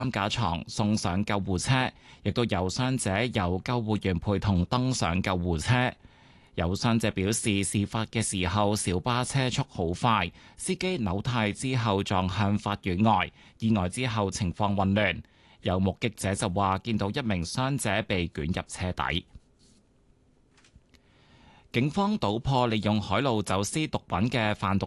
架床送上救護車，亦都有傷者由救護員陪同登上救護車。有傷者表示，事發嘅時候小巴車速好快，司機扭軚之後撞向法院外，意外之後情況混亂。有目擊者就話見到一名傷者被捲入車底。警方搗破利用海路走私毒品嘅販毒